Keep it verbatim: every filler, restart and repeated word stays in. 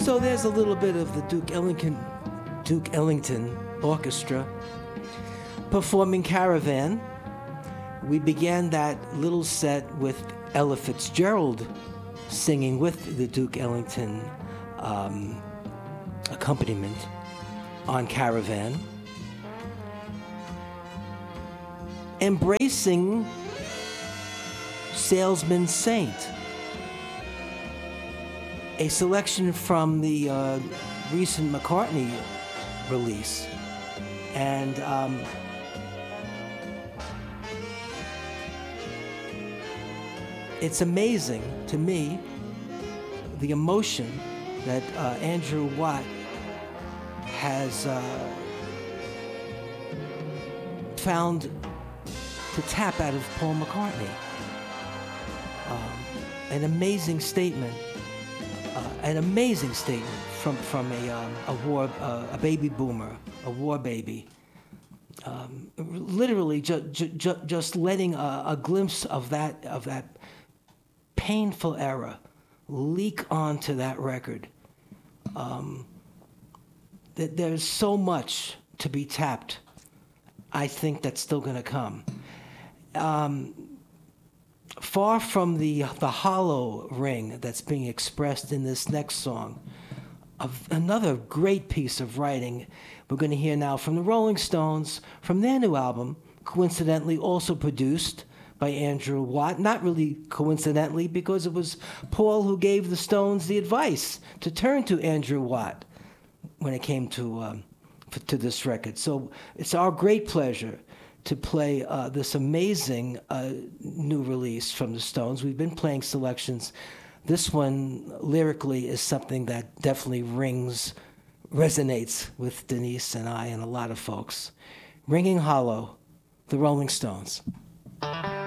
So there's a little bit of the Duke Ellington, Duke Ellington Orchestra performing Caravan. We began that little set with Ella Fitzgerald singing with the Duke Ellington um, accompaniment on Caravan, embracing Salesman Saint, a selection from the uh, recent McCartney release. And um, it's amazing to me the emotion that uh, Andrew Watt has uh, found to tap out of Paul McCartney. Um, an amazing statement, uh, an amazing statement from from a um, a war uh, a baby boomer, a war baby. Um, literally, ju- ju- ju- just letting a, a glimpse of that of that painful era leak onto that record. Um, that there's so much to be tapped. I think that's still going to come. Um, far from the the hollow ring that's being expressed in this next song, of another great piece of writing we're going to hear now from the Rolling Stones, from their new album, coincidentally also produced by Andrew Watt. Not really coincidentally, because it was Paul who gave the Stones the advice to turn to Andrew Watt when it came to um, f- to this record. So it's our great pleasure to play uh, this amazing uh, new release from the Stones. We've been playing selections. This one, lyrically, is something that definitely rings, resonates with Denise and I and a lot of folks. Ringing Hollow, the Rolling Stones.